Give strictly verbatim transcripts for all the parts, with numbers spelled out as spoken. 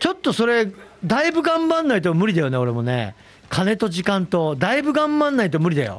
ちょっとそれだいぶ頑張んないと無理だよね。俺もね、金と時間とだいぶ頑張んないと無理だよ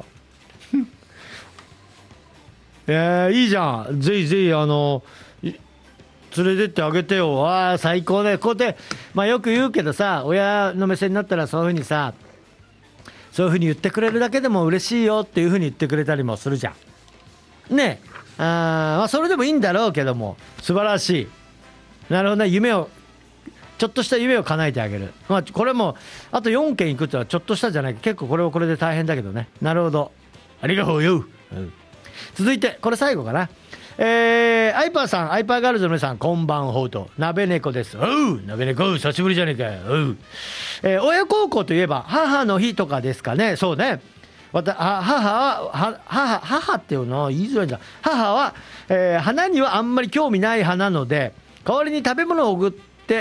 えー、いいじゃん。ぜひぜひあの連れてってあげてよ。わあ最高ね。こうやって、まあ、よく言うけどさ、親の目線になったらそういうふうにさ、そういうふうに言ってくれるだけでも嬉しいよっていうふうに言ってくれたりもするじゃんね。あ、まあ、それでもいいんだろうけども、素晴らしい。なるほどね。夢をちょっとした夢を叶えてあげる。まあこれもあとよんけん行くってのはちょっとしたじゃないか。結構これはこれで大変だけどね。なるほど、ありがとうよ、うん、続いてこれ最後かな。えー、アイパーさん、アイパーガールズの皆さん、こんばんほうと、鍋猫です。おう、鍋猫、久しぶりじゃねえかよ。おう、えー、親孝行といえば母の日とかですかね。そうね。わた母はは母母っていうの言いづらいんだ。母は、えー、花にはあんまり興味ない派なので、代わりに食べ物を送って、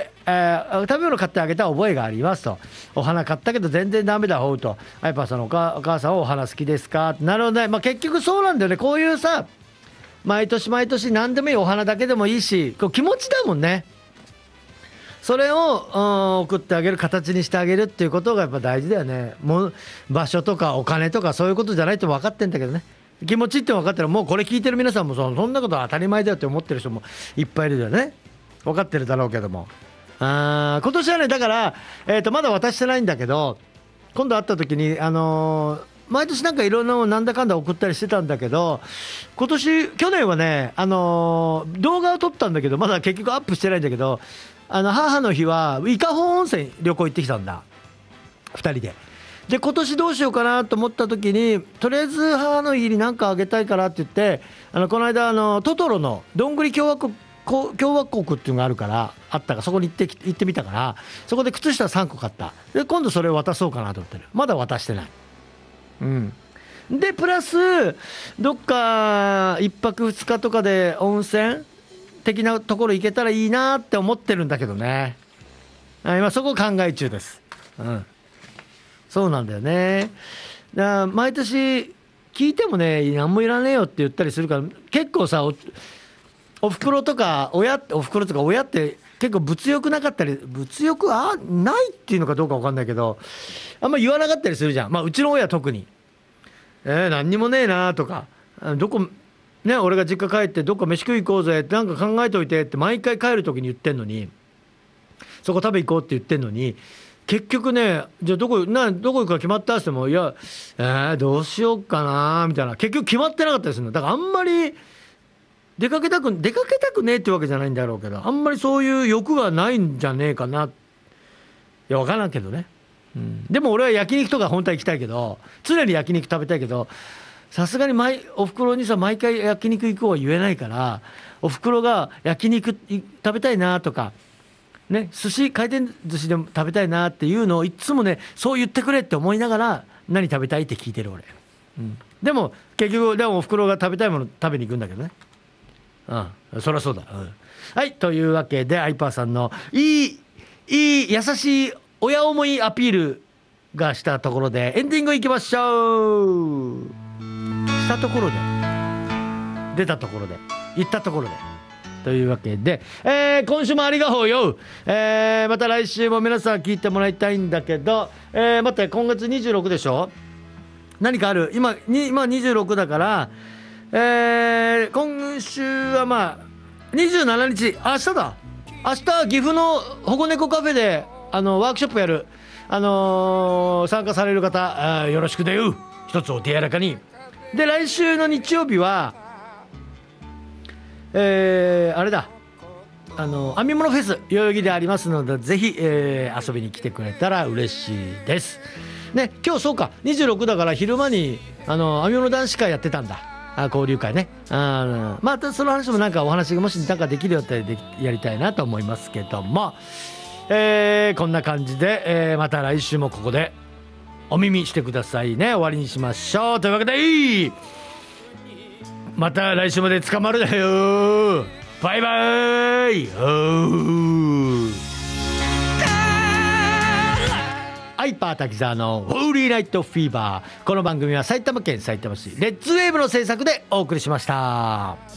えー、食べ物買ってあげた覚えがありますと。お花買ったけど全然ダメだほうと。アイパーさんのお母、お母さんはお花好きですか。なるほどね。まあ、結局そうなんだよね。こういうさ、毎年毎年何でもいい、お花だけでもいいし、こう気持ちだもんね。それを、うん、送ってあげる、形にしてあげるっていうことがやっぱ大事だよね。もう場所とかお金とかそういうことじゃないと分かってんだけどね。気持ちって分かってる。もうこれ聞いてる皆さんも そ, そんなことは当たり前だよって思ってる人もいっぱいいるよね。分かってるだろうけども、あ今年はね、だから、えー、とまだ渡してないんだけど、今度会った時にあのー毎年なんかいろんなものなんだかんだ送ったりしてたんだけど、今年去年はね、あのー動画を撮ったんだけどまだ結局アップしてないんだけど、あの母の日は伊香保温泉旅行行ってきたんだ、ふたりで。で今年どうしようかなと思った時に、とりあえず母の日に何かあげたいからって言って、あのこの間あのトトロのどんぐり共和国共和国っていうのがあるからあったから、そこに行って行ってみたから、そこで靴下さんこ買った。で今度それを渡そうかなと思ってる。まだ渡してない。うん、でプラスどっかいっぱくふつかとかで温泉的なところ行けたらいいなって思ってるんだけどね。今そこを考え中です、うん、そうなんだよね。だから毎年聞いてもね、何もいらねえよって言ったりするから、結構さ、おおふくろとか親おふくろとか親って結構物欲なかったり、物欲はないっていうのかどうか分かんないけど、あんま言わなかったりするじゃん。まあうちの親特に、えー、何にもねえなとか、どこね、俺が実家帰ってどっか飯食い行こうぜってなんか考えといてって毎回帰る時に言ってんのに、そこ食べ行こうって言ってんのに、結局ね、じゃあどこなどこ行くか決まったっても、いや、えー、どうしようかなみたいな、結局決まってなかったりするの。だからあんまり出かけたく出かけたくねえってわけじゃないんだろうけど、あんまりそういう欲がないんじゃねえかな。いや分からんけどね、うん、でも俺は焼肉とか本当は行きたいけど、常に焼肉食べたいけど、さすがに毎おふくろにさ毎回焼肉行こうは言えないから、おふくろが焼肉食べたいなとかね、寿司回転寿司でも食べたいなっていうのをいつもね、そう言ってくれって思いながら何食べたいって聞いてる俺、うん、でも結局でもおふくろが食べたいもの食べに行くんだけどね。うん、そりゃそうだ、うん、はい、というわけでアイパーさんのいいいい優しい親思いアピールがしたところでエンディングいきましょう。したところで出たところで言ったところでというわけで、えー、今週もありがとうよ、えー、また来週も皆さん聞いてもらいたいんだけど、えー、待って、今月にじゅうろくでしょ。何かある？今に今にじゅうろくだから、えー、今週はまあにじゅうしちにち、明日だ。明日岐阜の保護猫カフェであのワークショップやる、あのー、参加される方、あよろしくだよ。一つお手柔らかに。で来週の日曜日はえー、あれだ、あの編み物フェス代々木でありますので、ぜひ、えー、遊びに来てくれたら嬉しいですね。今日そうかにじゅうろくだから昼間にあの編み物男子会やってたんだ。あ交流会ね。あまたその話もなんかお話がもしなんかできるよってでやりたいなと思いますけども、えー、こんな感じで、えー、また来週もここでお耳してくださいね。終わりにしましょう。というわけでまた来週まで捕まるだよ。バイバイ。アイパー滝沢のホーリーナイトフィーバー。この番組は埼玉県さいたま市レッツウェーブの制作でお送りしました。